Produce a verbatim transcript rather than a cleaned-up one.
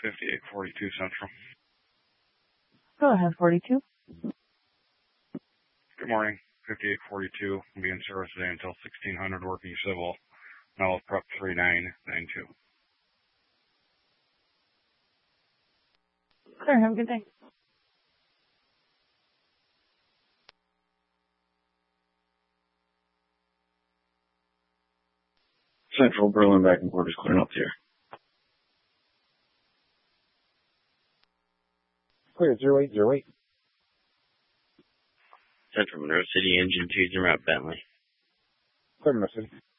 fifty-eight forty-two Central. Go ahead, forty-two. Good morning. fifty-eight forty-two. I'll be in service today until sixteen hundred working civil. Now prep three nine nine two. Sure, have a good day. Central Berlin back and forth is clearing up here. Clear, zero eight zero eight. Central Monroe City, engine two, zero out Bentley. Clear, Monroe City.